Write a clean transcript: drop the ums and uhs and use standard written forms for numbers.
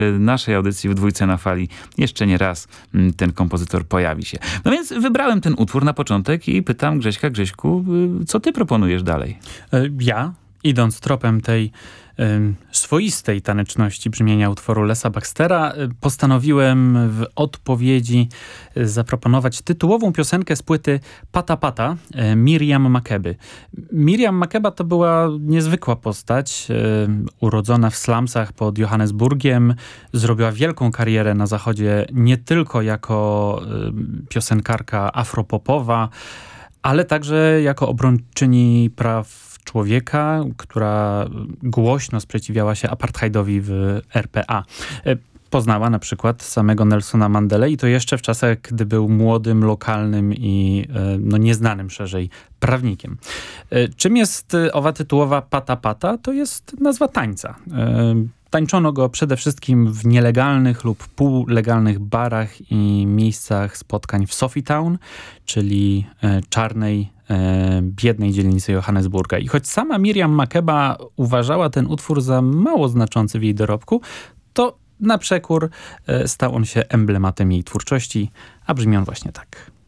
naszej audycji w Dwójce na Fali jeszcze nie raz ten kompozytor pojawi się. No więc wybrałem ten utwór na początek i pytam Grześku, co ty proponujesz dalej? Ja, idąc tropem tej swoistej taneczności brzmienia utworu Lesa Baxtera, postanowiłem w odpowiedzi zaproponować tytułową piosenkę z płyty Pata Pata Miriam Makeby. Miriam Makeba to była niezwykła postać, urodzona w slumsach pod Johannesburgiem, zrobiła wielką karierę na zachodzie nie tylko jako piosenkarka afropopowa, ale także jako obrończyni praw człowieka, która głośno sprzeciwiała się apartheidowi w RPA. Poznała na przykład samego Nelsona Mandelę i to jeszcze w czasach, gdy był młodym, lokalnym i nieznanym szerzej prawnikiem. Czym jest owa tytułowa Pata Pata? To jest nazwa tańca. Tańczono go przede wszystkim w nielegalnych lub półlegalnych barach i miejscach spotkań w Sophietown, czyli czarnej, biednej dzielnicy Johannesburga. I choć sama Miriam Makeba uważała ten utwór za mało znaczący w jej dorobku, to na przekór stał on się emblematem jej twórczości, a brzmi on właśnie tak.